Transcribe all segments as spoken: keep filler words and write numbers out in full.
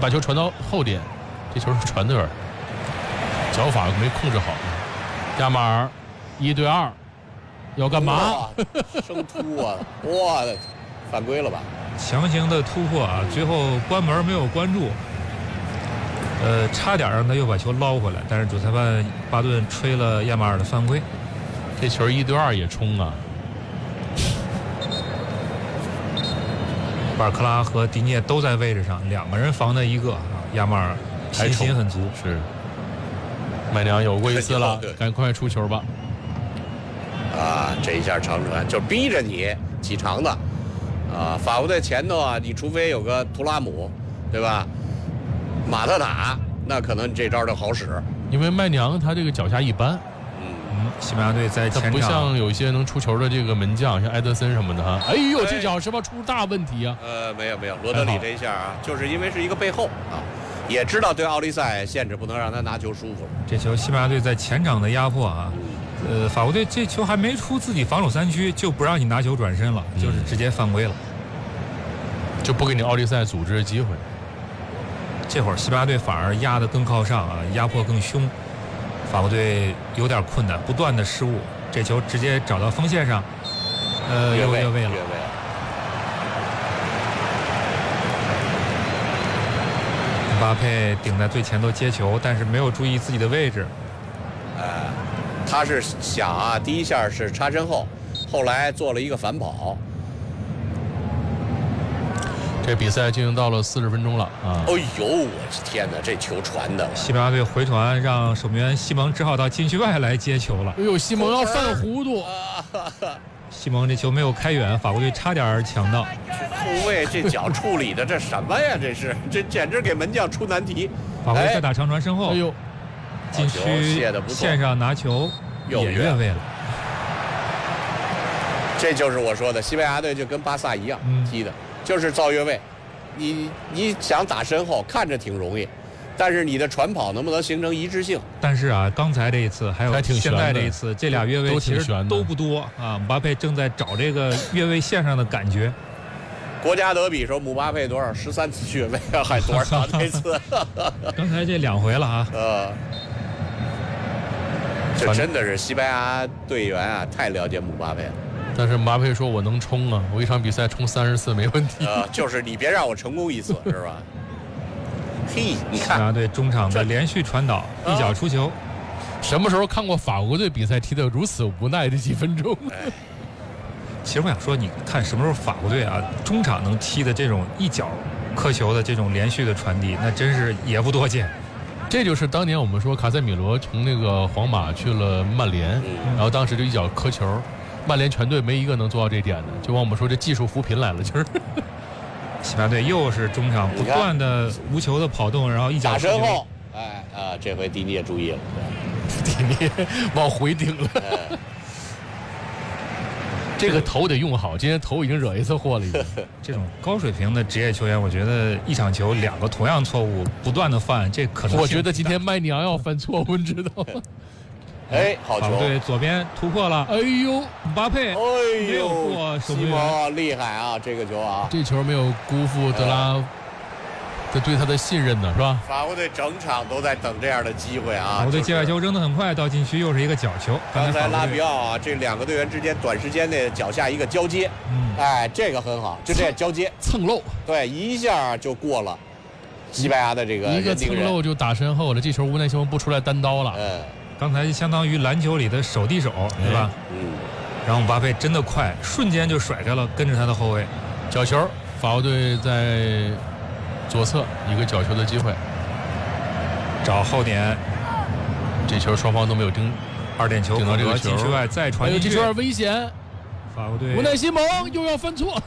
把球传到后点，这球是传的有点脚法没控制好。亚马尔一对二，要干嘛？ 生突啊！哇，犯规了吧？ 强行的突破啊，最后关门没有关住，呃，差点让他又把球捞回来，但是主裁判巴顿吹了亚马尔的犯规。 这球一对二也冲啊！ 巴尔克拉和迪涅都在位置上，两个人防的一个，亚马尔信心很足。 是，麦娘有过一次了，赶快出球吧！ 啊，这一下长传就逼着你起长的，啊，法国队前头啊，你除非有个图拉姆，对吧？马特塔，那可能这招就好使。 因为麦娘他这个脚下一般。 嗯，西班牙队在前场不像有一些能出球的这个门将，像埃德森什么的哈。哎呦，这脚是不是出大问题啊？ 呃，没有没有，罗德里这一下啊，就是因为是一个背后啊，也知道对奥利赛限制，不能让他拿球舒服。 这球西班牙队在前场的压迫啊，呃，法国队这球还没出自己防守三区，就不让你拿球转身了，嗯、就是直接犯规了， 就不给你奥利赛组织的机会。 这会儿西班牙队反而压得更靠上啊，压迫更凶。法国队有点困难，不断的失误，这球直接找到锋线上，呃， 越位越位了。 越位。 姆巴佩顶在最前头接球，但是没有注意自己的位置。 呃，他是想啊，第一下是插身后，后来做了一个反跑。 这比赛进行到了四十分钟了啊！ 哎呦，我天哪，这球传的！ 西班牙队回传，让守门员西蒙只好到禁区外来接球了。 哎呦，西蒙要犯糊涂！ 西蒙这球没有开远，法国队差点抢到。 后卫这脚处理的这什么呀？这是这简直给门将出难题。 法国队再打长传身后， 哎呦， 禁区线上拿球也越位了。 这就是我说的，西班牙队就跟巴萨一样、嗯、踢的。就是造越位，你你想打身后看着挺容易，但是你的传跑能不能形成一致性？ 但是啊，刚才这一次还有现在这一次，这俩越位其实都不多啊。姆巴佩正在找这个越位线上的感觉。 国家德比时候，姆巴佩多少十三次越位啊，还多少这次？ 刚才这两回了啊。 呃，这真的是西班牙队员啊，太了解姆巴佩了。 但是姆巴佩说：“我能冲啊，我一场比赛冲三十次没问题。” 呃，就是你别让我成功一次，是吧？嘿，你看， 西班牙队中场的连续传导，一脚出球。 什么时候看过法国队比赛踢得如此无奈的几分钟？ 哎、 其实我想说，你看什么时候法国队啊，中场能踢的这种一脚磕球的这种连续的传递，那真是也不多见。 这就是当年我们说卡塞米罗从那个皇马去了曼联，嗯、然后当时就一脚磕球。曼联全队没一个能做到这点的，就往我们说这技术扶贫来了，就是西班牙队又是中场不断的无球的跑动，然后一脚打身后，哎啊，这回迪涅注意了， 迪涅往回顶了，哎、这个头得用好，今天头已经惹一次祸了。 这种高水平的职业球员，我觉得一场球两个同样错误不断的犯，这可能我觉得今天麦娘要犯错误，你知道吗？ 哎，好球！ 对，左边突破了。 哎呦，姆巴佩， 哎没有过守门员，厉害啊！这个球啊， 这球没有辜负德拉的对他的信任呢，是吧？ 法国队整场都在等这样的机会啊！ 法国队界外球扔得很快，到禁区又是一个角球。 刚才拉比奥啊，这两个队员之间短时间内脚下一个交接，嗯，哎，这个很好，就这样交接蹭漏， 对，一下就过了西班牙的这个一个蹭漏就打身后了。这球无奈西蒙不出来单刀了， 嗯。 刚才相当于篮球里的手递手，对吧？ 嗯。 然后姆巴佩真的快，瞬间就甩开了，跟着他的后卫。 角球，法国队在左侧一个角球的机会， 找后点。 这球双方都没有盯， 二点球顶到这个球禁区外，再传进去。 这球有点危险。 法国队无奈西蒙又要犯错。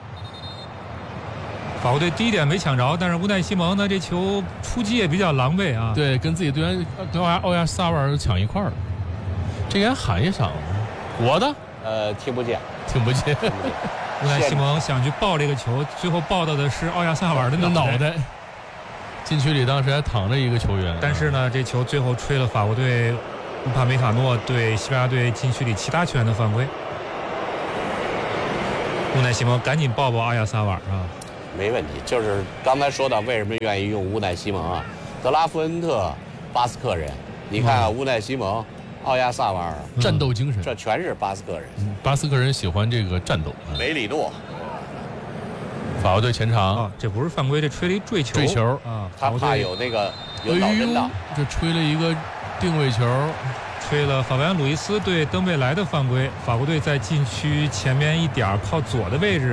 法国队第一点没抢着，但是乌奈西蒙呢，这球出击也比较狼狈啊。 对，跟自己队员跟奥亚萨瓦尔抢一块儿了。这人喊一声，我的， 呃，听不见， 听不见。 乌奈西蒙想去抱这个球，最后抱到的是奥亚萨瓦尔的脑袋。 禁区里当时还躺着一个球员， 但是呢，这球最后吹了法国队乌帕梅卡诺对西班牙队禁区里其他球员的犯规。乌奈西蒙赶紧抱抱奥亚萨瓦尔啊。 没问题。就是刚才说到为什么愿意用乌奈西蒙啊，德拉夫恩特巴斯克人，你看啊，乌奈西蒙、奥亚萨瓦尔， 战斗精神， 这全是巴斯克人。 巴斯克人喜欢这个战斗。 梅里诺， 法国队前场， 啊，这不是犯规，这吹了一坠球。 坠球啊， 他怕有那个有脑震荡， 这吹了一个定位球。 吹了法维安·鲁伊斯对登贝莱的犯规，法国队在禁区前面一点靠左的位置